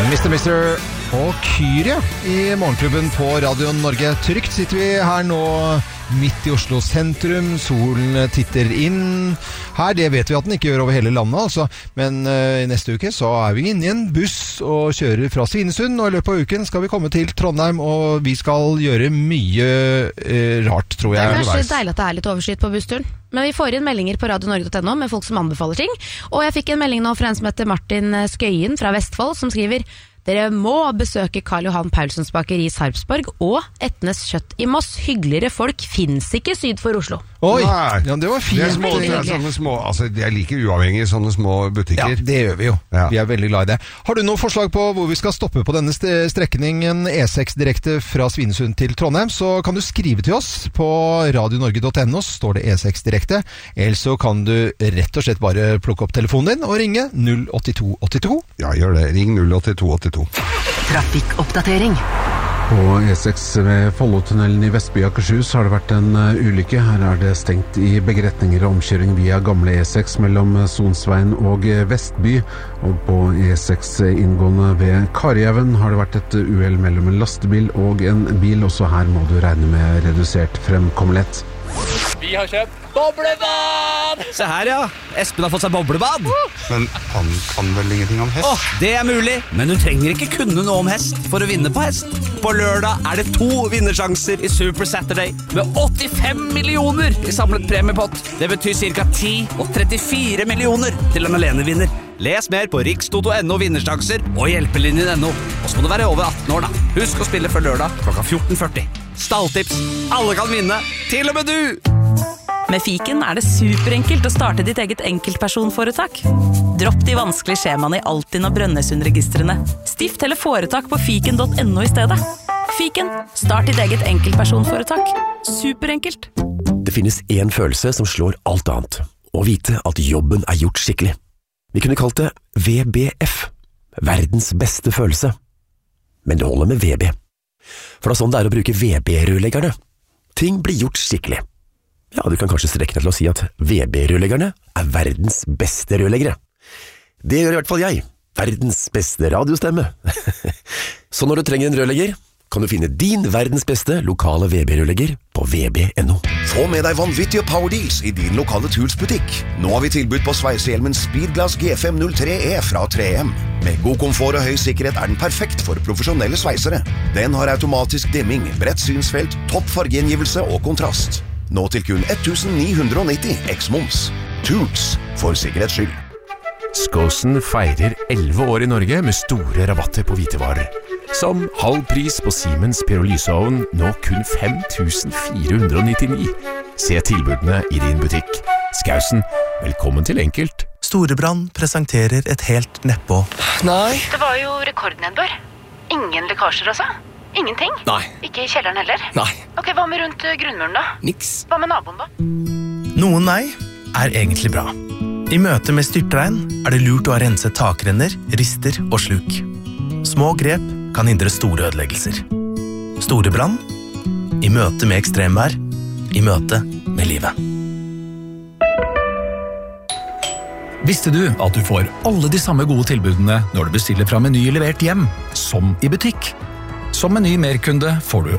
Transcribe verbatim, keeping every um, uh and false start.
mister Mister og Kyrie i Morgenklubben på Radio Norge. Trygt sitter vi her nå midt i Oslo sentrum. Solen titter inn her. Det vet vi at den ikke gjør over hele landet, altså. Men uh, neste uke så er vi inne i en buss og kjører fra Svinesund. Og i løpet av uken skal vi komme til Trondheim, og vi skal gjøre mye uh, rart, tror jeg. Det er kanskje deilig at det er litt overskyet på bussturen. Men vi får inn meldinger på radio norge punktum no med folk som anbefaler ting. Og jeg fikk en melding nå fra en som heter Martin Skøyen fra Vestfold, som skriver: dere må besøke Karl Johan Paulsens bakeri i Sarpsborg og Etnes kjøtt i Moss. Hyggeligere folk finnes ikke syd for Oslo. Oi, ja, det var fint. Det er små, det er sånne små, altså jeg liker uavhengig sånne små butikker. Ja, det gjør vi jo. Ja. Vi er veldig glad i det. Har du noen forslag på hvor vi skal stoppe på denne strekningen E seks direkte fra Svinesund til Trondheim, så kan du skrive til oss på radio norge punktum no, står det E seks direkte. Eller så kan du rett og slett bare plukke opp telefonen din og ringe null åtte to åtte to. Ja, gjør det. Ring null åtte to åtte to. Trafikkoppdatering. På E seks ved Follotunnelen i Vestby Akershus har det vært en uh, ulykke. Her er det stengt i begge retninger og omkjøring via gamle E seks mellom Sonsveien og Vestby. Og på E seks inngående ved Karjäven har det vært et uhell mellom en lastebil og en bil. Også her må du regne med redusert fremkommelighet. Vi har kjøpt boblebad! Se her, ja. Espen har fått seg boblebad. Men han kan vel ingenting om hest? Åh, det er mulig, men du trenger ikke kunne noe om hest for å vinne på hest. På lørdag er det to vinnersjanser i Super Saturday med åttifem millioner i samlet premiepott. Det betyr cirka ti og trettifire millioner til en alenevinner. Les mer på rikstoto punktum no vinnersjanser og hjelpelinjen punktum no. Og så må du være over atten år da. Husk å spille før lørdag klokka fjorten førti. Stalltips. Alle kan vinne, til og med du! Med Fiken er det superenkelt å starte ditt eget enkeltpersonforetak. Dropp de vanskelige skjemaene i Altinn og Brønnøysundregistrene. Stift eller foretak på fiken punktum no i stedet. Fiken, start ditt eget enkeltpersonforetak. Superenkelt. Det finnes en følelse som slår alt annet. Å vite at jobben er gjort skikkelig. Vi kunne kalt det V B F. Verdens beste følelse. Men det holder med V B. For det er sånn det er å bruke V B-rørleggerne. Ting blir gjort skikkelig. Ja, du kan kanskje strekke deg til å si at V B-rørleggerne er verdens beste rørleggere. Det gjør i hvert fall jeg. Verdens beste radiostemme. Så når du trenger en rørlegger, kan du finne din verdens beste lokale V B-rørlegger på v b punktum no. Få med deg vanvittige powerdeals i din lokale Tools-butikk. Nå har vi tilbud på sveisehjelmen Speedglass G fem null tre E fra tre M. Med god komfort og høy sikkerhet er den perfekt for profesjonelle sveisere. Den har automatisk dimming, bredt synsfelt, topp fargegjengivelse og kontrast. Nå til kun ett tusen ni hundre nitti eks-moms. Tools, for sikkerhets skyld. Skåsen feirer elleve år i Norge med store rabatter på hvitevarer. Som halv pris på Siemens pyrolyseovn, nå kun fem tusen fire hundre nittini. Se tilbudene i din butikk. Skåsen, velkommen til Enkelt. Storebrand presenterer et helt nedpå. Nei. Det var jo rekordnedbør. Ingen lekkasjer altså. Ingenting? Nei. Ikke i kjelleren heller? Nei. Ok, hva med rundt grunnmuren da? Niks. Hva med naboen da? Noen nei er egentlig bra. I møte med styrtregn er det lurt å ha renset takrenner, rister og sluk. Små grep kan hindre store ødeleggelser. Store brann, i møte med ekstremvær, i møte med livet. Visste du at du får alle de samme gode tilbudene når du bestiller fra Meny levert hjem, som i butikk? Som Meny Merkunde får du